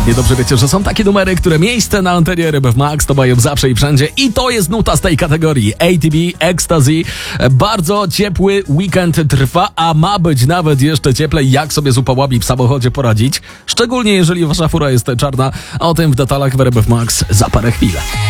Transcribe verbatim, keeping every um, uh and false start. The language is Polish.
Jak niedobrze wiecie, że są takie numery, które miejsce na antenie R M F Max to mają zawsze i wszędzie i to jest nuta z tej kategorii. A T B, Ecstasy. Bardzo ciepły weekend trwa, a ma być nawet jeszcze cieplej. Jak sobie z upałami w samochodzie poradzić? Szczególnie jeżeli wasza fura jest czarna, a o tym w detalach w R M F Max za parę chwil.